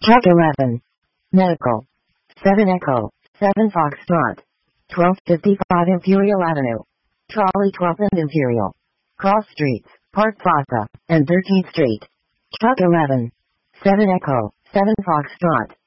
Truck 11. Medical. 7 Echo. 7 Foxtrot. 1255 Imperial Avenue. Trolley 12 and Imperial. Cross Streets, Park Plaza, and 13th Street. Truck 11. 7 Echo. 7 Foxtrot.